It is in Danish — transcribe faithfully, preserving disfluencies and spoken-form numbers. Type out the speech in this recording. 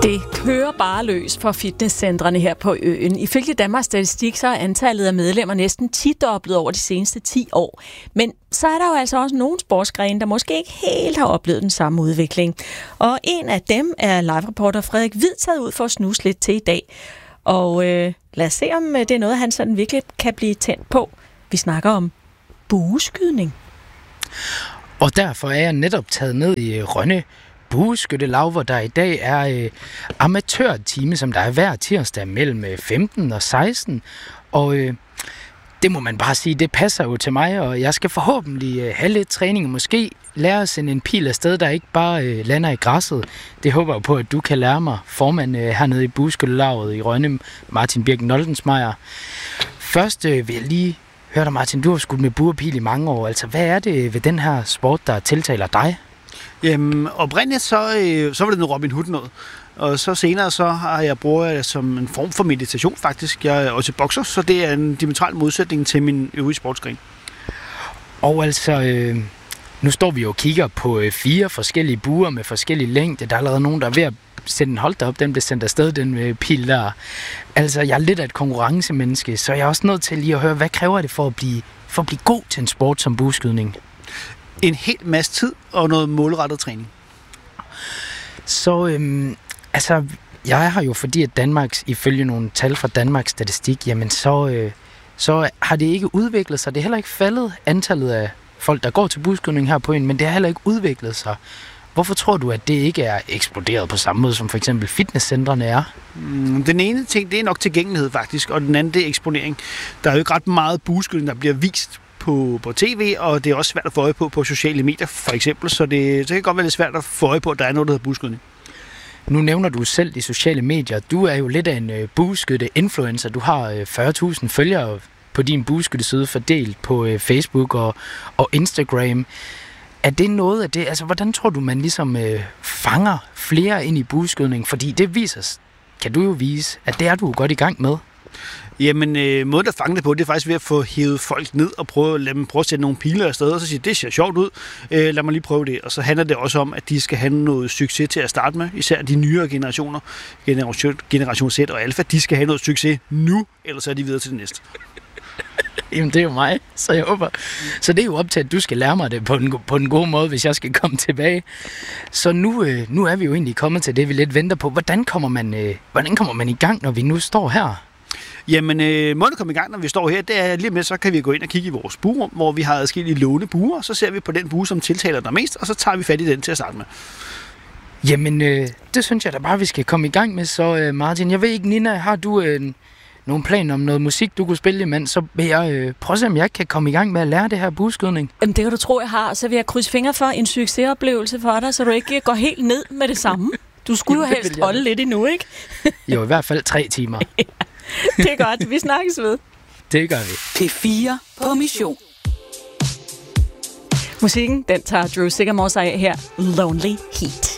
Det kører bare løs for fitnesscentrene her på øen. Ifølge Danmarks Statistik så er antallet af medlemmer næsten tidoblet over de seneste ti år. Men så er der jo altså også nogle sportsgrene, der måske ikke helt har oplevet den samme udvikling. Og en af dem er live-reporter Frederik Hvid taget ud for at snuse lidt til i dag. Og øh, lad os se, om det er noget, han sådan virkelig kan blive tændt på. Vi snakker om bueskydning. Og derfor er jeg netop taget ned i Rønne Bueskyttelaug, hvor der i dag er øh, amatørtime, som der er hver tirsdag mellem femten og seksten. Og øh, det må man bare sige, det passer jo til mig, og jeg skal forhåbentlig øh, have lidt træning og måske lære at sende en pil afsted, der ikke bare øh, lander i græsset. Det håber jeg på, at du kan lære mig, formand øh, hernede i Bueskyttelauget i Rønne, Martin Birken Noldensmeier. Først øh, vil jeg lige høre dig, Martin, du har skudt med buerpil i mange år. Altså, hvad er det ved den her sport, der tiltaler dig? Jamen, oprindeligt så, øh, så var det noget Robin Hood noget. Og så senere så har jeg brugt det som en form for meditation faktisk. Jeg er også bokser, så det er en diametral modsætning til min øvrige sportsgren. Og altså, øh, nu står vi jo og kigger på øh, fire forskellige buer med forskellige længde. Der er allerede nogen, der er ved at sætte en hold derop. Den bliver sendt afsted, den øh, pil der. Altså, jeg er lidt af et konkurrencemenneske, så jeg er også nødt til lige at høre, hvad kræver det for at blive, for at blive god til en sport som bueskydning? En hel masse tid og noget målrettet træning. Så, øhm, altså, jeg er her jo fordi, at Danmarks, ifølge nogle tal fra Danmarks Statistik, jamen så, øh, så har det ikke udviklet sig. Det er heller ikke faldet antallet af folk, der går til bueskydning her på øen, men det har heller ikke udviklet sig. Hvorfor tror du, at det ikke er eksploderet på samme måde, som for eksempel fitnesscentrene er? Den ene ting, det er nok tilgængelighed faktisk, og den anden, det er eksponering. Der er jo ikke ret meget bueskydning, der bliver vist På, på tv, og det er også svært at få øje på på sociale medier, for eksempel, så det, det kan godt være lidt svært at få øje på, at der er noget, der hedder bueskydning. Nu nævner du selv de sociale medier. Du er jo lidt af en uh, bueskytte-influencer. Du har uh, fyrre tusind følgere på din bueskytteside fordelt på uh, Facebook og, og Instagram. Er det noget af det, altså hvordan tror du, man ligesom uh, fanger flere ind i bueskydning? Fordi det viser, kan du jo vise, at det er du godt i gang med. Jamen, øh, måden at fange det på, det er faktisk ved at få hævet folk ned og prøve, lade dem prøve at sætte nogle piler afsted, og så sige, det ser sjovt ud, øh, lad mig lige prøve det. Og så handler det også om, at de skal have noget succes til at starte med, især de nyere generationer, generation, generation Z og Alpha, de skal have noget succes nu, ellers er de videre til det næste. Jamen, det er jo mig, så jeg håber. Så det er jo op til, at du skal lære mig det på den, på den gode måde, hvis jeg skal komme tilbage. Så nu, øh, nu er vi jo egentlig kommet til det, vi lidt venter på. Hvordan kommer man, øh, hvordan kommer man i gang, når vi nu står her? Jamen, øh, måden at komme i gang, når vi står her, det er lige med, så kan vi gå ind og kigge i vores buerum, hvor vi har adskillige låne buer, så ser vi på den bue, som tiltaler dig mest, og så tager vi fat i den til at starte med. Jamen, øh, det synes jeg da bare, vi skal komme i gang med. Så øh, Martin, jeg ved ikke, Nina, har du øh, nogle planer om noget musik, du kunne spille imens, så vil jeg øh, prøve at se, om jeg kan komme i gang med at lære det her bueskydning. Jamen, det kan du tro, jeg har. Så vil jeg krydse fingre for en succesoplevelse for dig, så du ikke går helt ned med det samme. Du skulle jo helst holde lidt endnu, ikke? Jo, i hvert fald tre timer. Ja. Det er godt. Vi snakkes ved. Det gør vi. P fire på mission. Musikken, den tager Drew Sigamore sig af her. Lonely Heat.